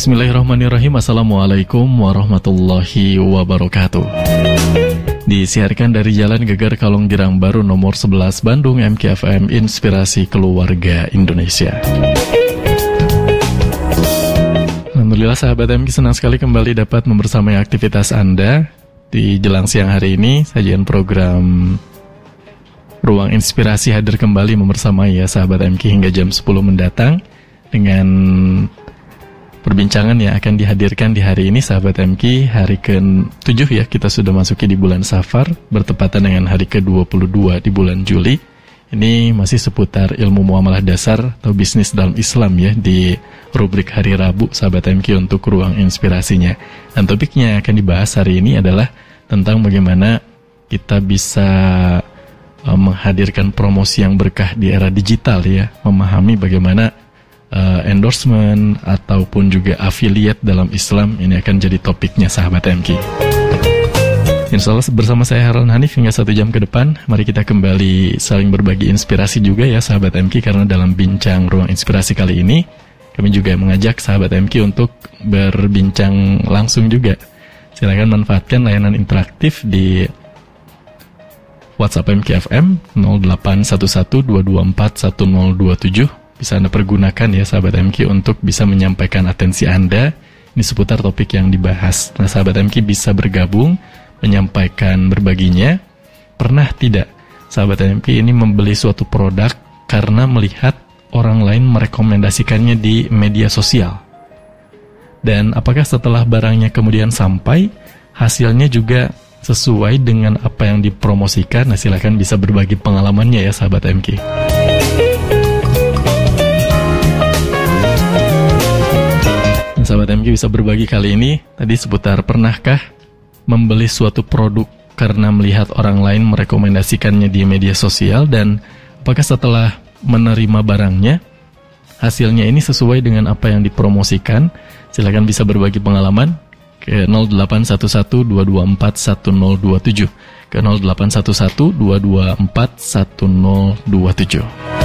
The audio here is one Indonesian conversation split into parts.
Bismillahirrahmanirrahim. Assalamualaikum warahmatullahi wabarakatuh. Disiarkan dari Jalan Gegar Kalong Girang Baru nomor 11 Bandung, MKFM Inspirasi Keluarga Indonesia. Alhamdulillah sahabat MK, senang sekali kembali dapat membersamai aktivitas Anda di jelang siang hari ini. Sajian program Ruang Inspirasi hadir kembali membersamai ya sahabat MK hingga jam 10 mendatang dengan perbincangan yang akan dihadirkan di hari ini sahabat MK, hari ke-7 ya, kita sudah masuki di bulan Safar, bertepatan dengan hari ke-22 di bulan Juli. Ini masih seputar ilmu muamalah dasar atau bisnis dalam Islam ya, di rubrik hari Rabu sahabat MK untuk ruang inspirasinya. Dan topiknya yang akan dibahas hari ini adalah tentang bagaimana kita bisa menghadirkan promosi yang berkah di era digital ya, memahami bagaimana endorsement ataupun juga affiliate dalam Islam. Ini akan jadi topiknya sahabat MK. Insya Allah bersama saya Harun Hanif hingga 1 jam ke depan. Mari kita kembali saling berbagi inspirasi juga ya sahabat MK, karena dalam bincang ruang inspirasi kali ini kami juga mengajak sahabat MK untuk berbincang langsung juga. Silakan manfaatkan layanan interaktif di WhatsApp MKFM 081122410027. Bisa Anda pergunakan ya sahabat MK untuk bisa menyampaikan atensi Anda ini seputar topik yang dibahas. Nah sahabat MK bisa bergabung, menyampaikan berbaginya. Pernah tidak sahabat MK ini membeli suatu produk karena melihat orang lain merekomendasikannya di media sosial? Dan apakah setelah barangnya kemudian sampai, hasilnya juga sesuai dengan apa yang dipromosikan? Nah silakan bisa berbagi pengalamannya ya sahabat MK. Sahabat MK bisa berbagi kali ini tadi seputar pernahkah membeli suatu produk karena melihat orang lain merekomendasikannya di media sosial, dan apakah setelah menerima barangnya hasilnya ini sesuai dengan apa yang dipromosikan? Silakan bisa berbagi pengalaman ke 081122410027 ke 081122410027.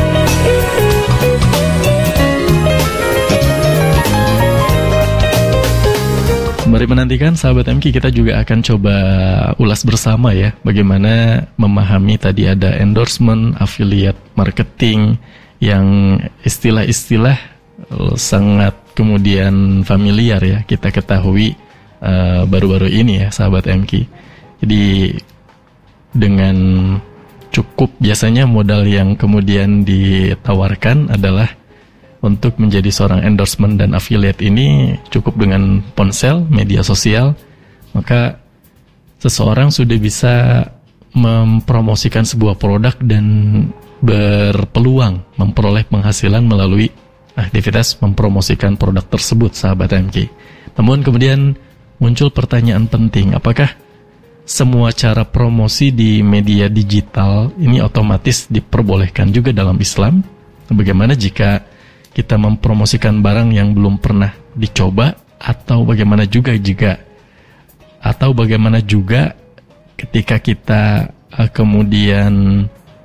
Mari menantikan sahabat MK, kita juga akan coba ulas bersama ya, bagaimana memahami tadi ada endorsement, affiliate marketing, yang istilah-istilah sangat kemudian familiar ya, kita ketahui baru-baru ini ya sahabat MK. Jadi dengan cukup biasanya modal yang kemudian ditawarkan adalah untuk menjadi seorang endorsement dan affiliate ini cukup dengan ponsel, media sosial, maka seseorang sudah bisa mempromosikan sebuah produk dan berpeluang memperoleh penghasilan melalui aktivitas mempromosikan produk tersebut sahabat MK. Namun kemudian muncul pertanyaan penting, apakah semua cara promosi di media digital ini otomatis diperbolehkan juga dalam Islam? Bagaimana jika kita mempromosikan barang yang belum pernah dicoba, atau bagaimana juga ketika kita kemudian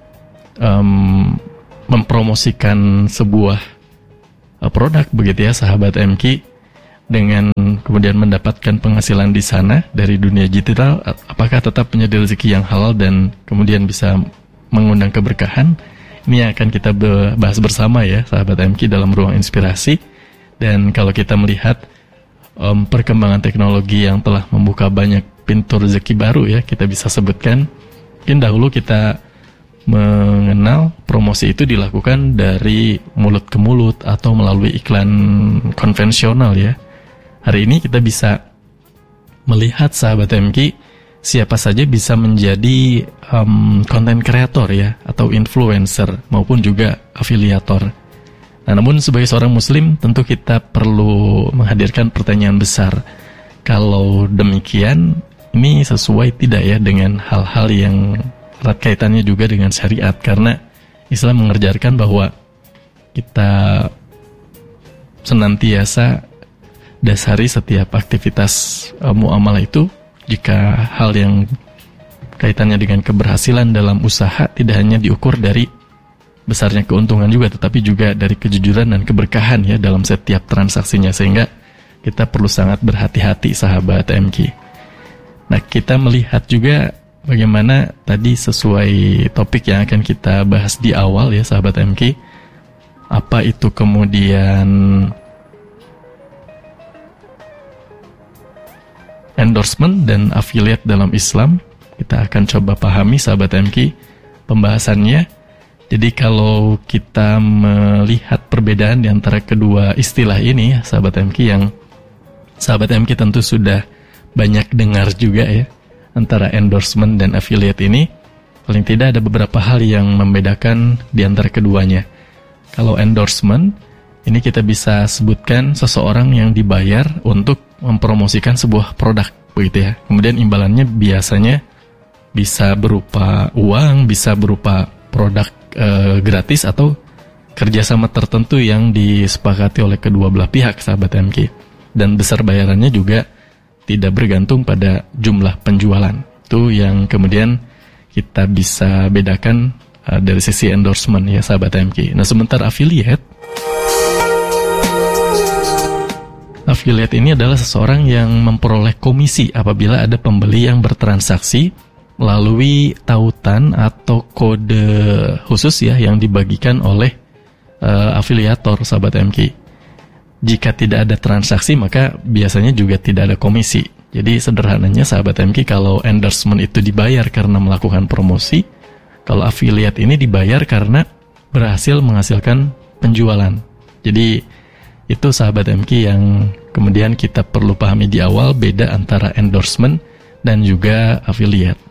mempromosikan sebuah produk begitu ya sahabat MK, dengan kemudian mendapatkan penghasilan di sana dari dunia digital, apakah tetap menjadi rezeki yang halal dan kemudian bisa mengundang keberkahan? Ini yang akan kita bahas bersama ya sahabat MK dalam ruang inspirasi. Dan kalau kita melihat perkembangan teknologi yang telah membuka banyak pintu rezeki baru ya, kita bisa sebutkan, mungkin dahulu kita mengenal promosi itu dilakukan dari mulut ke mulut atau melalui iklan konvensional ya. Hari ini kita bisa melihat sahabat MK, siapa saja bisa menjadi content creator ya, atau influencer maupun juga afiliator. Nah, namun sebagai seorang muslim tentu kita perlu menghadirkan pertanyaan besar. Kalau demikian, ini sesuai tidak ya dengan hal-hal yang erat kaitannya juga dengan syariat? Karena Islam mengajarkan bahwa kita senantiasa dasari setiap aktivitas muamalah itu, jika hal yang kaitannya dengan keberhasilan dalam usaha tidak hanya diukur dari besarnya keuntungan juga, tetapi juga dari kejujuran dan keberkahan ya dalam setiap transaksinya. Sehingga kita perlu sangat berhati-hati sahabat MQ. Nah, kita melihat juga bagaimana tadi sesuai topik yang akan kita bahas di awal ya sahabat MQ, apa itu kemudian endorsement dan affiliate dalam Islam. Kita akan coba pahami sahabat MQ pembahasannya. Jadi kalau kita melihat perbedaan di antara kedua istilah ini sahabat MQ, yang sahabat MQ tentu sudah banyak dengar juga ya, antara endorsement dan affiliate ini, paling tidak ada beberapa hal yang membedakan di antara keduanya. Kalau endorsement, ini kita bisa sebutkan seseorang yang dibayar untuk mempromosikan sebuah produk, begitu ya. Kemudian imbalannya biasanya bisa berupa uang, bisa berupa produk gratis, atau kerjasama tertentu yang disepakati oleh kedua belah pihak sahabat MQ. Dan besar bayarannya juga tidak bergantung pada jumlah penjualan. Itu yang kemudian kita bisa bedakan dari sisi endorsement ya sahabat MQ. Nah, sementara affiliate ini adalah seseorang yang memperoleh komisi apabila ada pembeli yang bertransaksi melalui tautan atau kode khusus ya yang dibagikan oleh afiliator sahabat MQ. Jika tidak ada transaksi, maka biasanya juga tidak ada komisi. Jadi sederhananya sahabat MQ, kalau endorsement itu dibayar karena melakukan promosi, kalau affiliate ini dibayar karena berhasil menghasilkan penjualan. Jadi itu sahabat MQ yang kemudian kita perlu pahami di awal, beda antara endorsement dan juga affiliate.